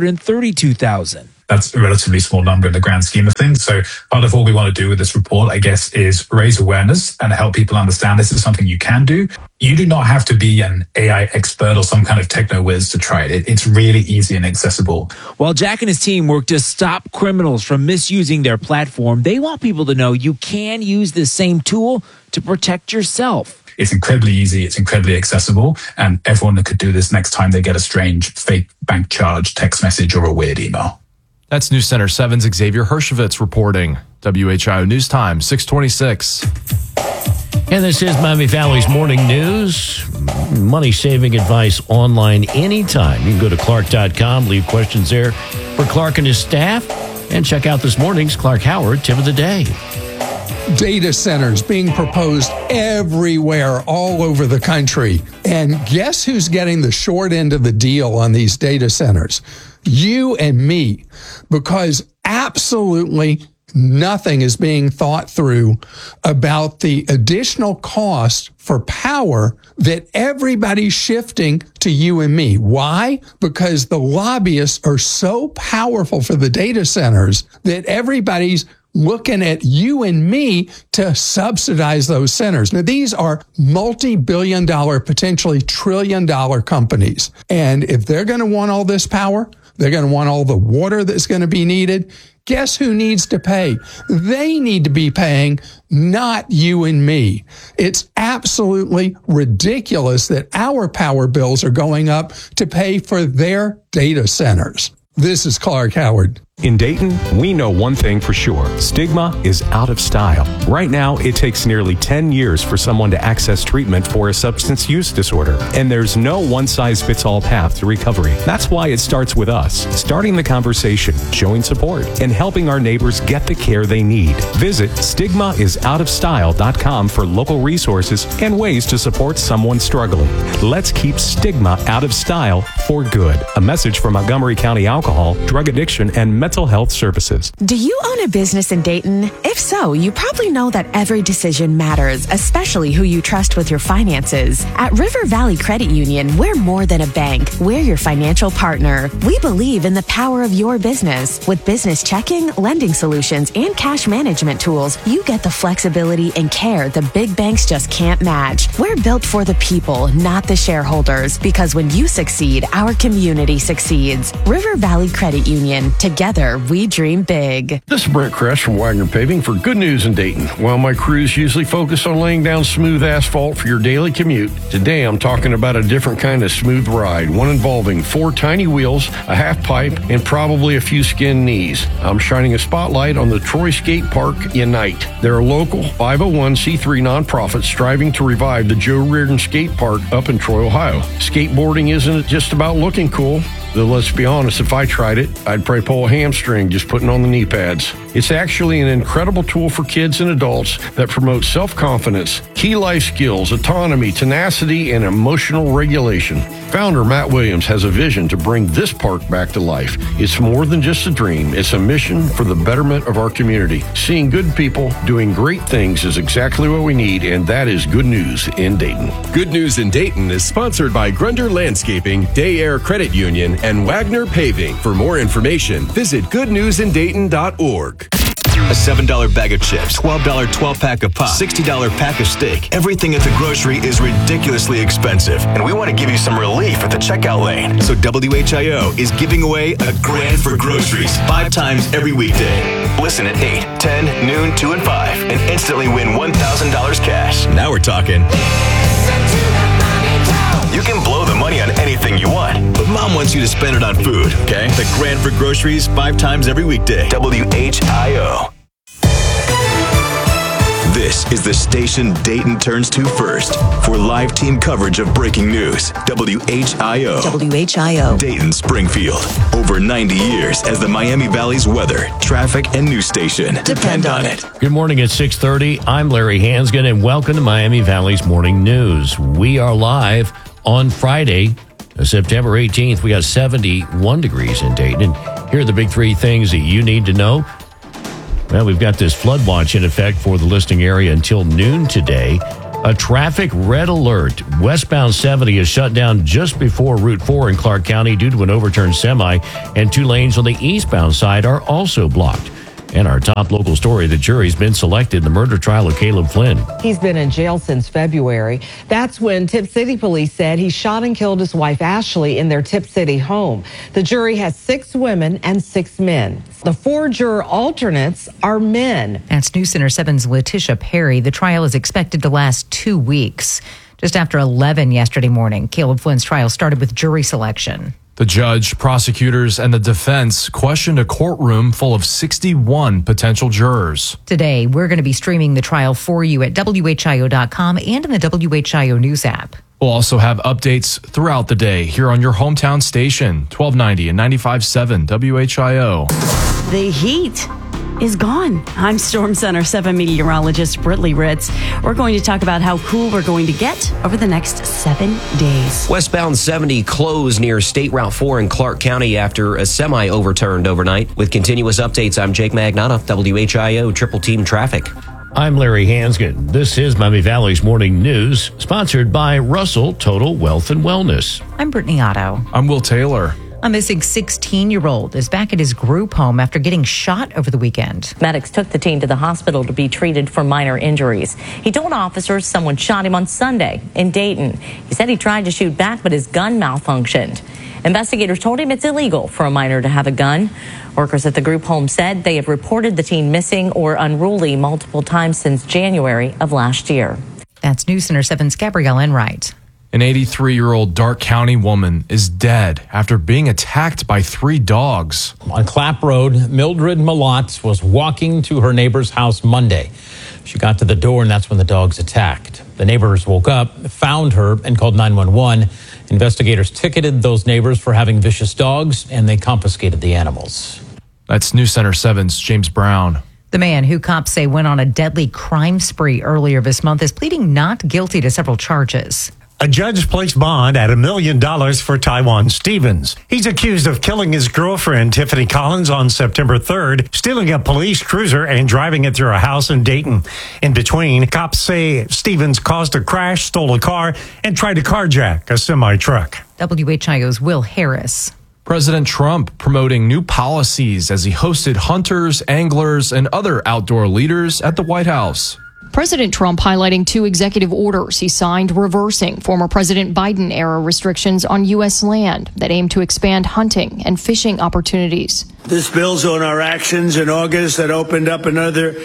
132,000. That's a relatively small number in the grand scheme of things. So part of what we want to do with this report, I guess, is raise awareness and help people understand this is something you can do. You do not have to be an AI expert or some kind of techno whiz to try it. It's really easy and accessible. While Jack and his team work to stop criminals from misusing their platform, they want people to know you can use the same tool to protect yourself. It's incredibly easy. It's incredibly accessible. And everyone that could do this next time they get a strange fake bank charge, text message, or a weird email. That's News Center 7's Xavier Hershevitz reporting. WHIO News Time, 626. And this is Miami Valley's Morning News. Money-saving advice online anytime. You can go to Clark.com, leave questions there for Clark and his staff, and check out this morning's Clark Howard Tip of the Day. Data centers being proposed everywhere, all over the country. And guess who's getting the short end of the deal on these data centers? You and me, because absolutely nothing is being thought through about the additional cost for power that everybody's shifting to you and me. Why? Because the lobbyists are so powerful for the data centers that everybody's looking at you and me to subsidize those centers. Now, these are multi-billion-dollar, potentially trillion-dollar companies. And if they're going to want all this power, they're going to want all the water that's going to be needed. Guess who needs to pay? They need to be paying, not you and me. It's absolutely ridiculous that our power bills are going up to pay for their data centers. This is Clark Howard. In Dayton, we know one thing for sure. Stigma is out of style. Right now, it takes nearly 10 years for someone to access treatment for a substance use disorder. And there's no one-size-fits-all path to recovery. That's why it starts with us, starting the conversation, showing support, and helping our neighbors get the care they need. Visit stigmaisoutofstyle.com for local resources and ways to support someone struggling. Let's keep stigma out of style for good. A message from Montgomery County Alcohol, Drug Addiction, and Mental Health Services. Do you own a business in Dayton? If so, you probably know that every decision matters, especially who you trust with your finances. At River Valley Credit Union, we're more than a bank. We're your financial partner. We believe in the power of your business. With business checking, lending solutions, and cash management tools, you get the flexibility and care the big banks just can't match. We're built for the people, not the shareholders, because when you succeed, our community succeeds. River Valley Credit Union. Together, we dream big. This is Brent Kress from Wagner Paving for Good News in Dayton. While my crews usually focus on laying down smooth asphalt for your daily commute, today I'm talking about a different kind of smooth ride, one involving 4 tiny wheels, a half pipe, and probably a few skinned knees. I'm shining a spotlight on the Troy Skate Park Unite. They're a local 501c3 nonprofit striving to revive the Joe Reardon Skate Park up in Troy, Ohio. Skateboarding isn't just about looking cool. Though let's be honest, if I tried it, I'd probably pull a hamstring just putting on the knee pads. It's actually an incredible tool for kids and adults that promotes self-confidence, key life skills, autonomy, tenacity, and emotional regulation. Founder Matt Williams has a vision to bring this park back to life. It's more than just a dream. It's a mission for the betterment of our community. Seeing good people doing great things is exactly what we need, and that is Good News in Dayton. Good News in Dayton is sponsored by Grunder Landscaping, Day Air Credit Union, and Wagner Paving. For more information, visit goodnewsindayton.org. A $7 bag of chips, $12 12-pack of pop, $60 pack of steak. Everything at the grocery is ridiculously expensive, and we want to give you some relief at the checkout lane. So WHIO is giving away a grand for groceries 5 times every weekday. Listen at 8, 10, noon, 2, and 5, and instantly win $1,000 cash. Now we're talking. Listen to the Miami You can blow the money on anything you want, but Mom wants you to spend it on food, okay? The Grand for Groceries 5 times every weekday. WHIO. This is the station Dayton turns to first for live team coverage of breaking news. WHIO. WHIO. Dayton, Springfield. Over 90 years as the Miami Valley's weather, traffic, and news station. Depend on it. Good morning at 6:30. I'm Larry Hansgen, and welcome to Miami Valley's Morning News. We are live on Friday, September 18th. We got 71 degrees in Dayton. And here are the big three things that you need to know. Well, we've got this flood watch in effect for the listening area until noon today. A traffic red alert. Westbound 70 is shut down just before Route 4 in Clark County due to an overturned semi, and 2 lanes on the eastbound side are also blocked. And our top local story, the jury's been selected in the murder trial of Caleb Flynn. He's been in jail since February. That's when Tip City police said he shot and killed his wife, Ashley, in their Tip City home. The jury has 6 women and 6 men. The 4 juror alternates are men. That's News Center 7's Letitia Perry. The trial is expected to last 2 weeks. Just after 11 yesterday morning, Caleb Flynn's trial started with jury selection. The judge, prosecutors, and the defense questioned a courtroom full of 61 potential jurors. Today, we're going to be streaming the trial for you at WHIO.com and in the WHIO News app. We'll also have updates throughout the day here on your hometown station, 1290 and 95.7 WHIO. The heat is gone. I'm Storm Center 7 meteorologist Britley Ritz. We're going to talk about how cool we're going to get over the next 7 days. Westbound 70 closed near State Route 4 in Clark County after a semi overturned overnight. With continuous updates, I'm Jake Magnata, WHIO Triple Team Traffic. I'm Larry Hansgen. This is Miami Valley's Morning News, sponsored by Russell Total Wealth and Wellness. I'm Brittany Otto. I'm Will Taylor. A missing 16-year-old is back at his group home after getting shot over the weekend. Medics took the teen to the hospital to be treated for minor injuries. He told officers someone shot him on Sunday in Dayton. He said he tried to shoot back, but his gun malfunctioned. Investigators told him it's illegal for a minor to have a gun. Workers at the group home said they have reported the teen missing or unruly multiple times since January of last year. That's News Center 7's Gabrielle Enright. An 83-year-old Darke County woman is dead after being attacked by 3 dogs. On Clapp Road, Mildred Malott was walking to her neighbor's house Monday. She got to the door, and that's when the dogs attacked. The neighbors woke up, found her, and called 911. Investigators ticketed those neighbors for having vicious dogs, and they confiscated the animals. That's News Center 7's James Brown. The man who cops say went on a deadly crime spree earlier this month is pleading not guilty to several charges. A judge placed bond at $1 million for Taiwan Stevens. He's accused of killing his girlfriend, Tiffany Collins, on September 3rd, stealing a police cruiser and driving it through a house in Dayton. In between, cops say Stevens caused a crash, stole a car, and tried to carjack a semi-truck. WHIO's Will Harris. President Trump promoting new policies as he hosted hunters, anglers, and other outdoor leaders at the White House. President Trump highlighting 2 executive orders he signed reversing former President Biden-era restrictions on U.S. land that aim to expand hunting and fishing opportunities. This builds on our actions in August that opened up another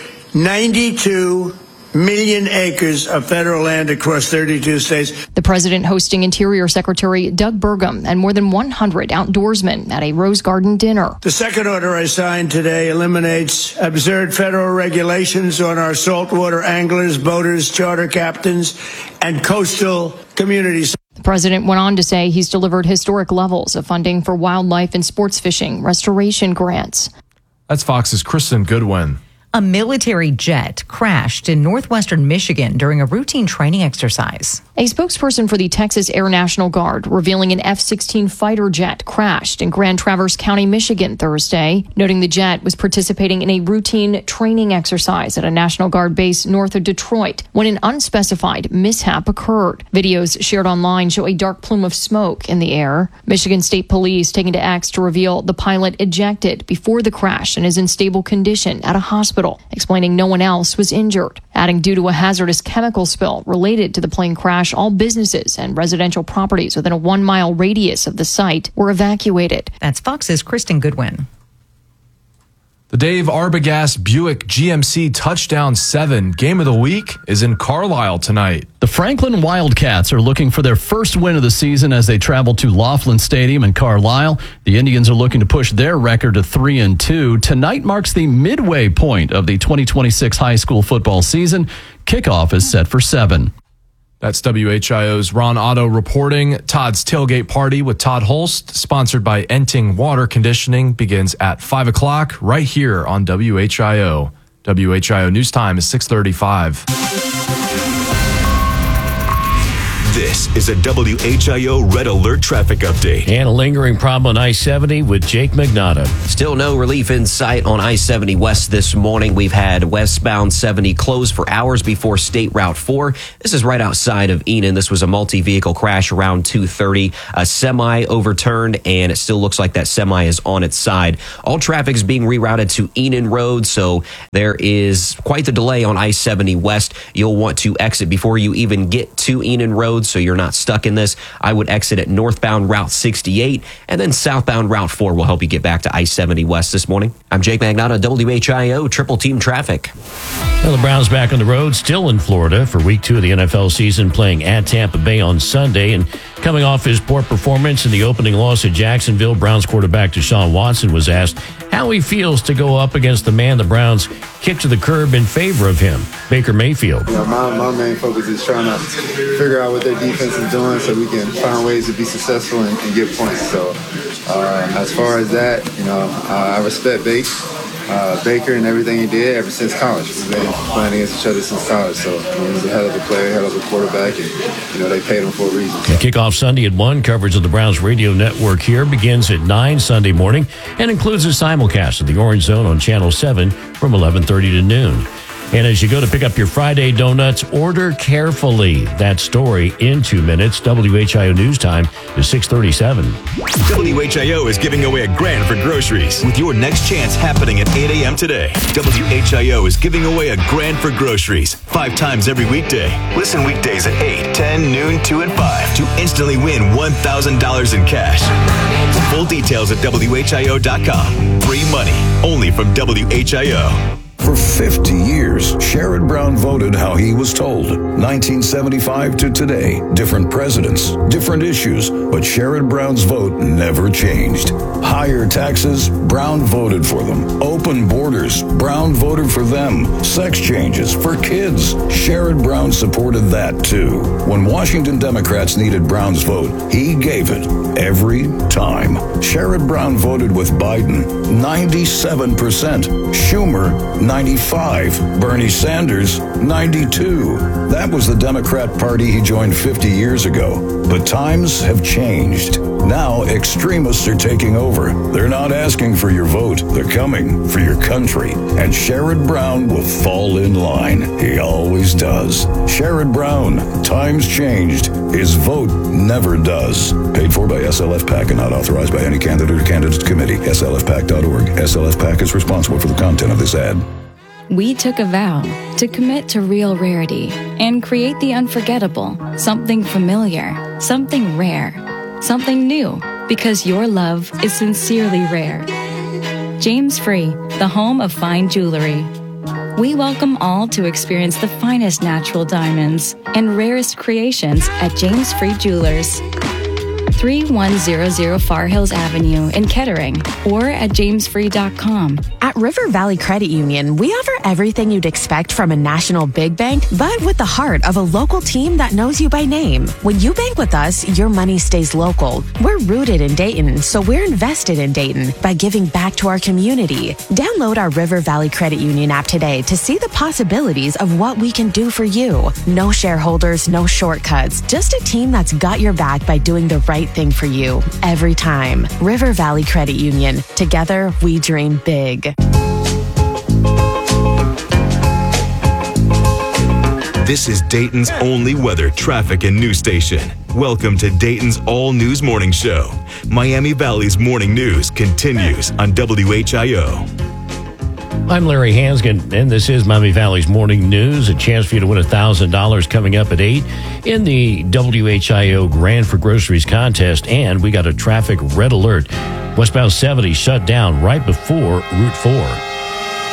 92 million acres of federal land across 32 states. The president hosting Interior Secretary Doug Burgum and more than 100 outdoorsmen at a Rose Garden dinner. The second order I signed today eliminates absurd federal regulations on our saltwater anglers, boaters, charter captains, and coastal communities. The president went on to say he's delivered historic levels of funding for wildlife and sports fishing restoration grants. That's Fox's Kristen Goodwin. A military jet crashed in northwestern Michigan during a routine training exercise. A spokesperson for the Texas Air National Guard revealing an F-16 fighter jet crashed in Grand Traverse County, Michigan Thursday, noting the jet was participating in a routine training exercise at a National Guard base north of Detroit when an unspecified mishap occurred. Videos shared online show a dark plume of smoke in the air. Michigan State Police taking to X to reveal the pilot ejected before the crash and is in stable condition at a hospital, explaining no one else was injured. Adding due to a hazardous chemical spill related to the plane crash, all businesses and residential properties within a 1-mile radius of the site were evacuated. That's Fox's Kristen Goodwin. The Dave Arbogast Buick GMC Touchdown 7 Game of the Week is in Carlisle tonight. The Franklin Wildcats are looking for their first win of the season as they travel to Laughlin Stadium in Carlisle. The Indians are looking to push their record to 3-2. Tonight marks the midway point of the 2026 high school football season. Kickoff is set for 7. That's WHIO's Ron Otto reporting. Todd's Tailgate Party with Todd Holst, sponsored by Enting Water Conditioning, begins at 5 o'clock right here on WHIO. WHIO News Time is 6:35. This is a WHIO Red Alert traffic update. And a lingering problem on I-70 with Jake Magnotta. Still no relief in sight on I-70 West this morning. We've had westbound 70 closed for hours before State Route 4. This is right outside of Enon. This was a multi-vehicle crash around 2:30. A semi overturned, and it still looks like that semi is on its side. All traffic is being rerouted to Enon Road, so there is quite the delay on I-70 West. You'll want to exit before you even get to Enon Road, so you're not stuck in this. I would exit at northbound Route 68, and then southbound Route 4 will help you get back to I-70 West this morning. I'm Jake Magnotta, WHIO Triple Team Traffic. Well, the Browns back on the road, still in Florida for week 2 of the NFL season, playing at Tampa Bay on Sunday. And coming off his poor performance in the opening loss at Jacksonville, Browns quarterback Deshaun Watson was asked how he feels to go up against the man the Browns kicked to the curb in favor of him, Baker Mayfield. My main focus is trying to figure out what their defense is doing so we can find ways to be successful and get points. So as far as that, I respect Baker and everything he did ever since college. We've been playing against each other since college. So he's a hell of a player, hell of a quarterback, and they paid him for a reason. The kickoff Sunday at 1. Coverage of the Browns radio network here begins at 9 Sunday morning and includes a simulcast of the Orange Zone on Channel 7 from 11:30 to noon. And as you go to pick up your Friday donuts, order carefully. That story in 2 minutes. WHIO News Time is 6:37. WHIO is giving away $1,000 for groceries with your next chance happening at 8 a.m. today. WHIO is giving away $1,000 for groceries 5 times every weekday. Listen weekdays at 8, 10, noon, 2, and 5 to instantly win $1,000 in cash. Full details at WHIO.com. Free money only from WHIO. For 50 years, Sherrod Brown voted how he was told. 1975 to today, different presidents, different issues, but Sherrod Brown's vote never changed. Higher taxes, Brown voted for them. Open borders, Brown voted for them. Sex changes for kids, Sherrod Brown supported that too. When Washington Democrats needed Brown's vote, he gave it every time. Sherrod Brown voted with Biden, 97%. Schumer, 95. Bernie Sanders, 92. That was the Democrat Party he joined 50 years ago. But times have changed. Now extremists are taking over. They're not asking for your vote. They're coming for your country. And Sherrod Brown will fall in line. He always does. Sherrod Brown, times changed. His vote never does. Paid for by SLF PAC and not authorized by any candidate or candidates committee. SLFPAC.org. SLF PAC is responsible for the content of this ad. We took a vow to commit to real rarity and create the unforgettable, something familiar, something rare, something new, because your love is sincerely rare. James Free, the home of fine jewelry. We welcome all to experience the finest natural diamonds and rarest creations at James Free Jewelers. 3100 Far Hills Avenue in Kettering or at jamesfree.com. At River Valley Credit Union, we offer everything you'd expect from a national big bank, but with the heart of a local team that knows you by name. When you bank with us, your money stays local. We're rooted in Dayton, so we're invested in Dayton by giving back to our community. Download our River Valley Credit Union app today to see the possibilities of what we can do for you. No shareholders, no shortcuts, just a team that's got your back by doing the right thing for you every time. River Valley Credit Union. Together, we dream big. This is Dayton's only weather, traffic, and news station. Welcome to Dayton's All News Morning Show. Miami Valley's morning news continues on WHIO. I'm Larry Hansgen, and this is Miami Valley's Morning News. A chance for you to win $1,000 coming up at 8 in the WHIO Grand for Groceries contest. And we got a traffic red alert. Westbound 70 shut down right before Route 4.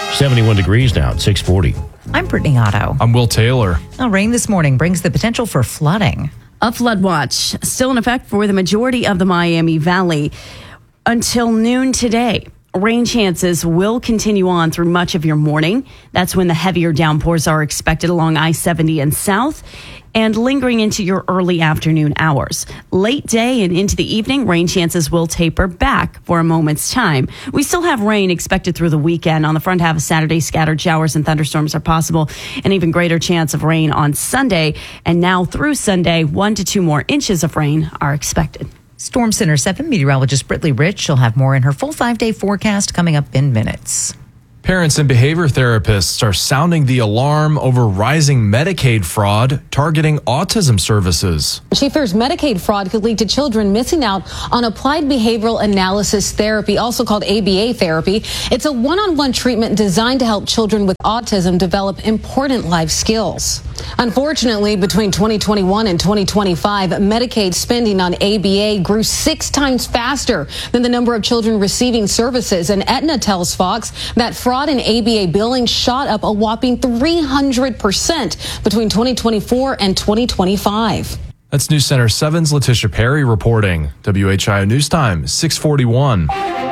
71 degrees now at 640. I'm Brittany Otto. I'm Will Taylor. Now, rain this morning brings the potential for flooding. A flood watch still in effect for the majority of the Miami Valley until noon today. Rain chances will continue on through much of your morning. That's when the heavier downpours are expected along I-70 and south and lingering into your early afternoon hours. Late day and into the evening, rain chances will taper back for a moment's time. We still have rain expected through the weekend. On the front half of Saturday, scattered showers and thunderstorms are possible. An even greater chance of rain on Sunday. And now through Sunday, 1 to 2 more inches of rain are expected. Storm Center 7 meteorologist Brittany Rich. She'll have more in her full 5-day forecast coming up in minutes. Parents and behavior therapists are sounding the alarm over rising Medicaid fraud targeting autism services. She fears Medicaid fraud could lead to children missing out on applied behavioral analysis therapy, also called ABA therapy. It's a one-on-one treatment designed to help children with autism develop important life skills. Unfortunately, between 2021 and 2025, Medicaid spending on ABA grew 6 times faster than the number of children receiving services. And Aetna tells Fox that fraud in ABA billing shot up a whopping 300% between 2024 and 2025. That's News Center 7's Letitia Perry reporting. WHIO News Time, 641.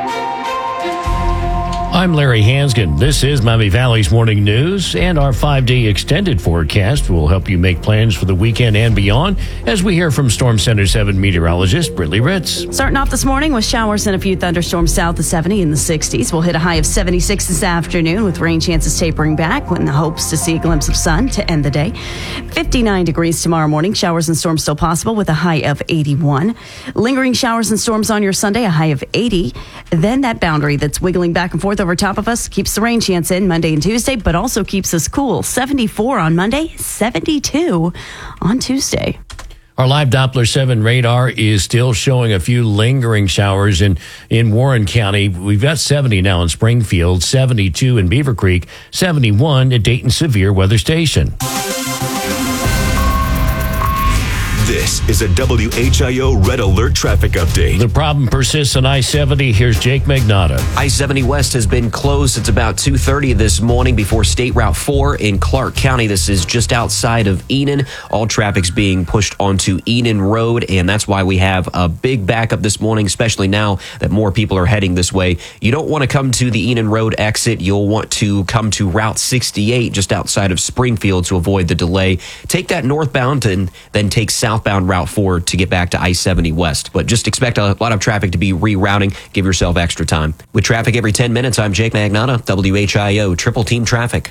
I'm Larry Hansgen. This is Miami Valley's Morning News, and our 5-day extended forecast will help you make plans for the weekend and beyond as we hear from Storm Center 7 meteorologist Brittany Ritz. Starting off this morning with showers and a few thunderstorms south of 70 in the 60s. We'll hit a high of 76 this afternoon with rain chances tapering back in the hopes to see a glimpse of sun to end the day. 59 degrees tomorrow morning. Showers and storms still possible with a high of 81. Lingering showers and storms on your Sunday, a high of 80. Then that boundary that's wiggling back and forth over top of us keeps the rain chance in Monday and Tuesday, but also keeps us cool. 74 on Monday, 72 on Tuesday. Our live Doppler 7 radar is still showing a few lingering showers in Warren County. We've got 70 now in Springfield, 72 in Beaver Creek, 71 at Dayton Severe Weather Station. This is a WHIO Red Alert traffic update. The problem persists on I-70. Here's Jake Magnotta. I-70 West has been closed since about 2:30 this morning before State Route 4 in Clark County. This is just outside of Enon. All traffic's being pushed onto Enon Road, and that's why we have a big backup this morning, especially now that more people are heading this way. You don't want to come to the Enon Road exit. You'll want to come to Route 68 just outside of Springfield to avoid the delay. Take that northbound and then take southbound Route 4 to get back to I-70 West. But just expect a lot of traffic to be rerouting. Give yourself extra time. With traffic every 10 minutes, I'm Jake Magnotta, WHIO Triple Team Traffic.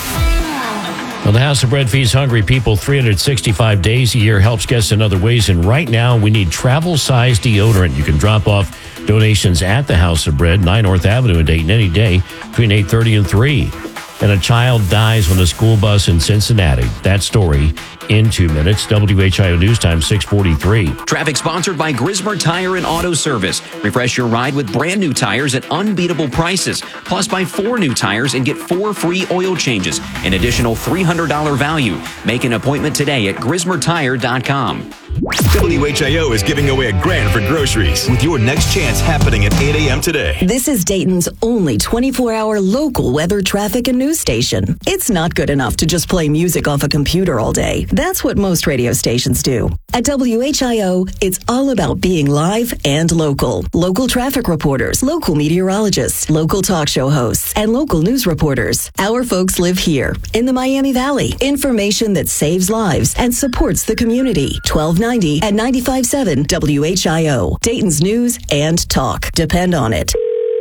Well, the House of Bread feeds hungry people 365 days a year, helps guests in other ways. And right now, we need travel-sized deodorant. You can drop off donations at the House of Bread, 9 North Avenue in Dayton, any day between 8:30 and 3. And a child dies on a school bus in Cincinnati. That story in 2 minutes. WHIO News Time, 643. Traffic sponsored by Grismer Tire and Auto Service. Refresh your ride with brand new tires at unbeatable prices. Plus, buy 4 new tires and get 4 free oil changes. An additional $300 value. Make an appointment today at GrismerTire.com. WHIO is giving away $1,000 for groceries with your next chance happening at 8 a.m. today. This is Dayton's only 24-hour local weather, traffic, and news station. It's not good enough to just play music off a computer all day. That's what most radio stations do. At WHIO, it's all about being live and local. Local traffic reporters, local meteorologists, local talk show hosts, and local news reporters. Our folks live here in the Miami Valley. Information that saves lives and supports the community. 1290 at 95.7 WHIO. Dayton's news and talk. Depend on it.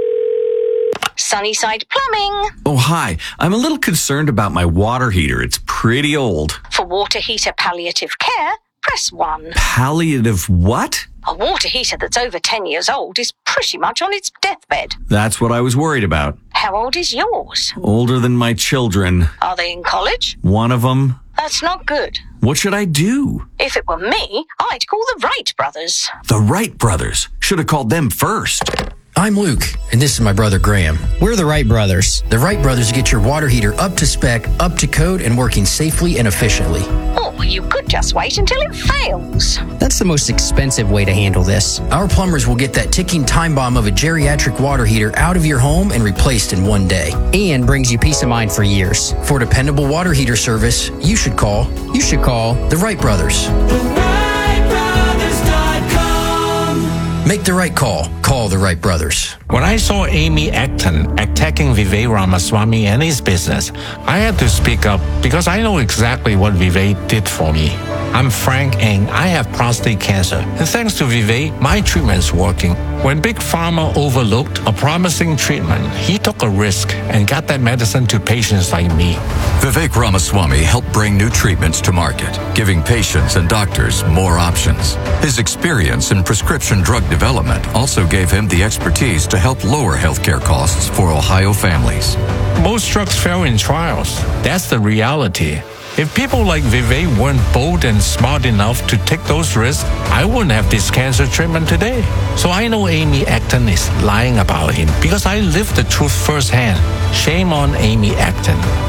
Sunnyside Plumbing. Oh, hi. I'm a little concerned about my water heater. It's pretty old. For water heater palliative care, press 1. Palliative what? A water heater that's over 10 years old is pretty much on its deathbed. That's what I was worried about. How old is yours? Older than my children. Are they in college? One of them. That's not good. What should I do? If it were me, I'd call the Wright brothers. The Wright brothers. Should have called them first. I'm Luke, and this is my brother Graham. We're the Wright Brothers. The Wright Brothers get your water heater up to spec, up to code, and working safely and efficiently. Oh, well, you could just wait until it fails. That's the most expensive way to handle this. Our plumbers will get that ticking time bomb of a geriatric water heater out of your home and replaced in one day. And brings you peace of mind for years. For dependable water heater service, you should call the Wright Brothers. Make the right call. Call the Wright Brothers. When I saw Amy Acton attacking Vivek Ramaswamy and his business, I had to speak up because I know exactly what Vivek did for me. I'm Frank and I have prostate cancer. And thanks to Vivek, my treatment's working. When Big Pharma overlooked a promising treatment, he took a risk and got that medicine to patients like me. Vivek Ramaswamy helped bring new treatments to market, giving patients and doctors more options. His experience in prescription drug development also gave him the expertise to help lower healthcare costs for Ohio families. Most drugs fail in trials. That's the reality. If people like Vivek weren't bold and smart enough to take those risks, I wouldn't have this cancer treatment today. So I know Amy Acton is lying about him because I lived the truth firsthand. Shame on Amy Acton.